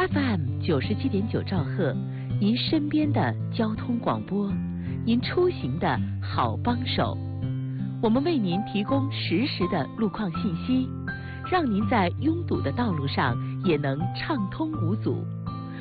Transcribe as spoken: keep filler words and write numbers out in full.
F M 九十七点九兆赫，您身边的交通广播，您出行的好帮手。我们为您提供实时的路况信息，让您在拥堵的道路上也能畅通无阻。